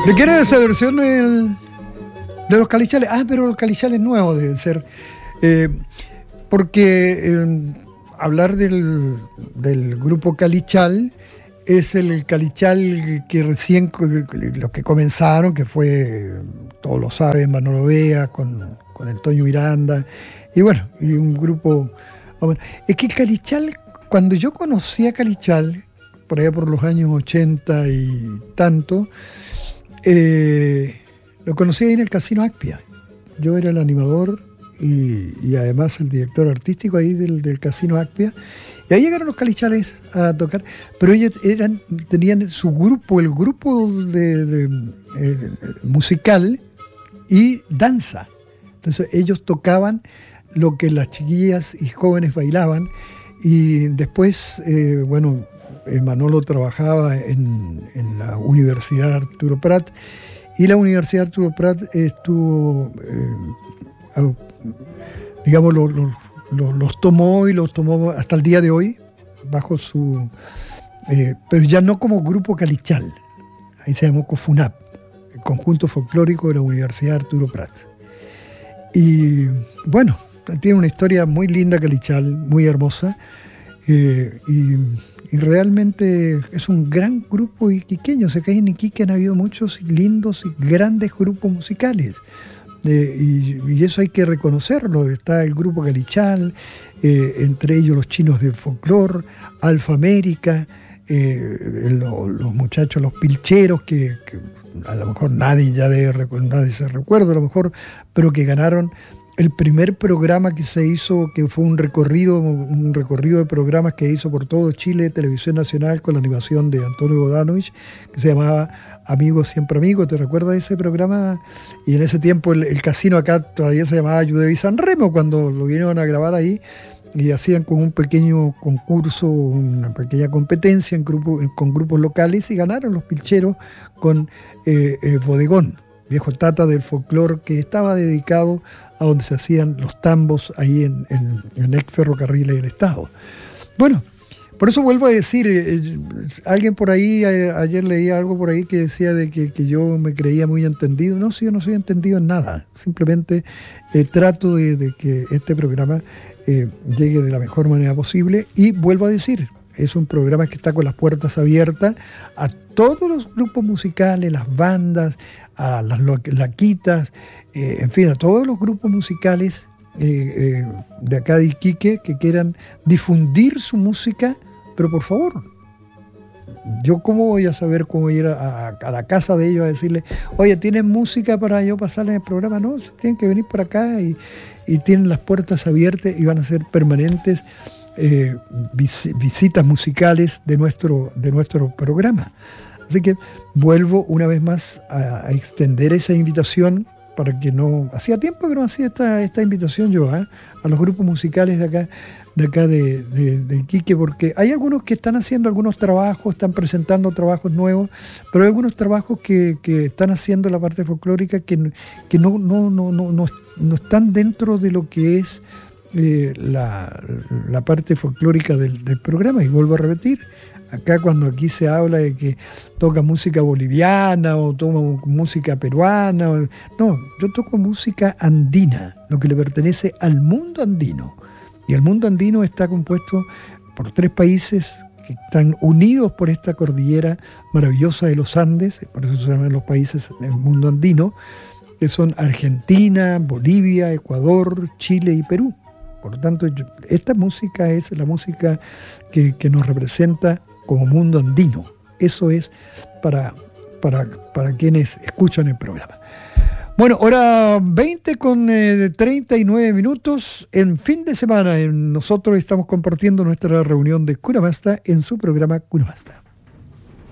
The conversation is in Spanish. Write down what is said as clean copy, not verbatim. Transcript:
¿De quién es esa versión de los Calichales? Ah, pero los Calichales nuevos deben ser. Porque hablar del grupo Calichal es el Calichal que recién, los que comenzaron, que fue, todos lo saben, Manolo Vea con el Toño Miranda, y bueno, y un grupo. Bueno, es que el Calichal, cuando yo conocí a Calichal, por allá por los años 80 y tanto, lo conocí ahí en el Casino Acpia. Yo era el animador y además el director artístico ahí del Casino Acpia. Y ahí llegaron los Calichales a tocar, pero ellos tenían su grupo, el grupo musical y danza. Entonces ellos tocaban lo que las chiquillas y jóvenes bailaban, y después, Manolo trabajaba en la Universidad Arturo Prat, y la Universidad Arturo Prat estuvo, los tomó y los tomó hasta el día de hoy, bajo su... pero ya no como grupo Calichal, ahí se llamó COFUNAP, el Conjunto Folclórico de la Universidad Arturo Prat. Y bueno, tiene una historia muy linda Calichal, muy hermosa, y realmente es un gran grupo iquiqueño. O sea, que en Iquique han habido muchos lindos y grandes grupos musicales, y eso hay que reconocerlo. Está el grupo Calichal, entre ellos los Chinos del Folclor, Alfa América, los muchachos, los Pilcheros, que a lo mejor nadie se recuerda a lo mejor, pero que ganaron el primer programa que se hizo, que fue un recorrido de programas que hizo por todo Chile, Televisión Nacional, con la animación de Antonio Bodanovich, que se llamaba Amigos Siempre Amigos. ¿Te recuerdas de ese programa? Y en ese tiempo el casino acá todavía se llamaba Yudevi San Remo, cuando lo vinieron a grabar ahí, y hacían como un pequeño concurso, una pequeña competencia con grupos locales, y ganaron los Pilcheros con Bodegón, viejo tata del folclor, que estaba dedicado a donde se hacían los tambos ahí en ex ferrocarriles del Estado. Bueno, por eso vuelvo a decir, alguien por ahí, ayer leí algo por ahí que decía de que yo me creía muy entendido. No, si yo no soy entendido en nada, simplemente trato de que este programa llegue de la mejor manera posible, y vuelvo a decir, es un programa que está con las puertas abiertas a todos los grupos musicales, las bandas, a las laquitas, en fin, a todos los grupos musicales de acá de Iquique que quieran difundir su música, pero por favor, yo cómo voy a saber cómo ir a la casa de ellos a decirle, oye, ¿tienen música para yo pasarle en el programa? No, tienen que venir por acá, y tienen las puertas abiertas, y van a ser permanentes visitas musicales de nuestro programa. Así que vuelvo una vez más a extender esa invitación, para que no... Hacía tiempo que no hacía esta invitación yo, a los grupos musicales de acá de Iquique, porque hay algunos que están haciendo algunos trabajos, están presentando trabajos nuevos, pero hay algunos trabajos que están haciendo la parte folclórica que no están dentro de lo que es la parte folclórica del programa. Y vuelvo a repetir, acá cuando aquí se habla de que toca música boliviana o toma música peruana, no, yo toco música andina, lo que le pertenece al mundo andino. Y el mundo andino está compuesto por 3 países que están unidos por esta cordillera maravillosa de los Andes, por eso se llaman los países del mundo andino, que son Argentina, Bolivia, Ecuador, Chile y Perú. Por lo tanto, esta música es la música que nos representa como mundo andino. Eso es para quienes escuchan el programa. Bueno, hora 20 con 39 minutos. En fin de semana, nosotros estamos compartiendo nuestra reunión de Cuna Masta en su programa Cuna Masta.